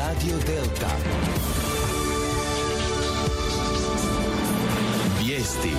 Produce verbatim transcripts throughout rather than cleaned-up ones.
Radio Delta. Vijesti.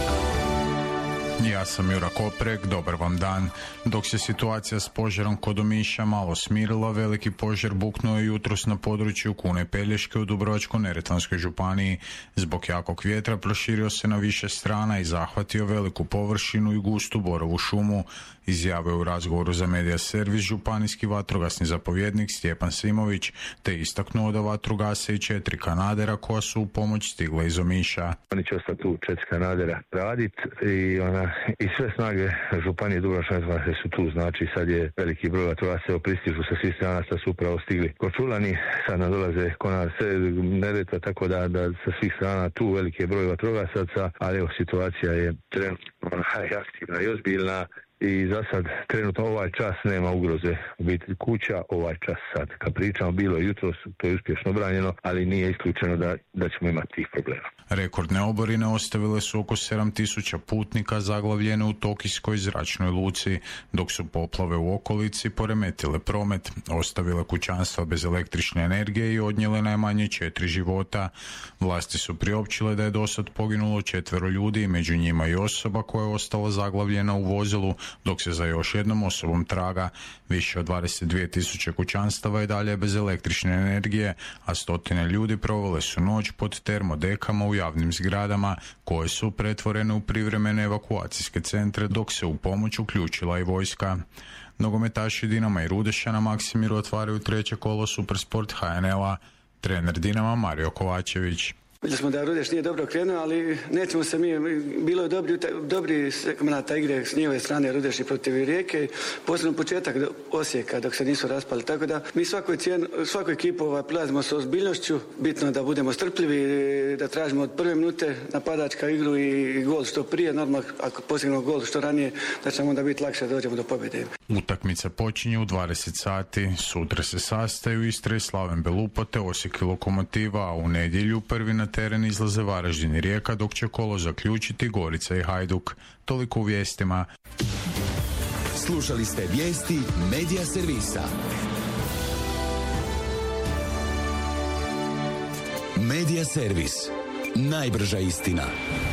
Ja sam Jura Koprek, dobar vam dan. Dok se situacija s požarom kod Omiša malo smirila, veliki požar buknuo je jutros na području Kune Pelješke u Dubrovačko-neretvanskoj županiji. Zbog jakog vjetra proširio se na više strana i zahvatio veliku površinu i gustu borovu šumu, izjavio u razgovoru za Medija Servis županijski vatrogasni zapovjednik Stjepan Simović, te istaknuo da vatrogasce i četiri kanadera koja su u pomoć stigle iz Omiša. Oni će ostati tu četiri kanadera radit i ona i sve snage županije Dubrovačko-neretvanske su tu, znači sad je veliki broj vatrogasaca pristižu sa svih strana, sad su upravo stigli Korčulani, sad nam dolaze Konar, Neretva, tako da, da sa svih strana tu veliki je broj vatrogasaca, ali evo situacija je trenutno aktivna i ozbiljna. I za sad trenutno ovaj čas nema ugroze obitelji kuća, ovaj čas sad. Kad pričamo, bilo je jutros, to je uspješno branjeno, ali nije isključeno da, da ćemo imati tih problema. Rekordne oborine ostavile su oko sedam tisuća putnika zaglavljene u Tokijskoj zračnoj luci, dok su poplave u okolici poremetile promet, ostavile kućanstva bez električne energije i odnijele najmanje četiri života. Vlasti su priopćile da je dosad poginulo četvero ljudi, među njima i osoba koja je ostala zaglavljena u vozilu, dok se za još jednom osobom traga. Više od dvadeset dvije tisuće kućanstava je dalje bez električne energije, a stotine ljudi provele su noć pod termodekama u javnim zgradama koje su pretvorene u privremene evakuacijske centre, dok se u pomoć uključila i vojska. Nogometaši Dinama i Rudeša na Maksimiru otvaraju treće kolo Supersport H N L-a. Trener Dinama Mario Kovačević. Vidjeli smo da Rudeš nije dobro krenuo, ali nećemo se mi, bilo je dobri, dobri segmenta igre s njihove strane Rudeš i protiv Rijeke, posebno početak Osijeka dok se nisu raspali, tako da mi svakoj cijenu, svakoj ekipu ovaj, prilazimo s ozbiljnošću, bitno je da budemo strpljivi, da tražimo od prve minute napadačka igru i gol što prije, normalno ako postignemo gol što ranije, da ćemo onda biti lakše da dođemo do pobjede. Utakmica počinje u dvadeset sati, sutra se sastaju Istra i Slaven Belupo te Osijek i Lokomotiva, a u nedjelju prvi na teren izlaze Varaždin i Rijeka, dok će kolo zaključiti Gorica i Hajduk. Toliko u vijestima. Slušali ste vijesti Medija Servisa. Medija Servis. Najbrža istina.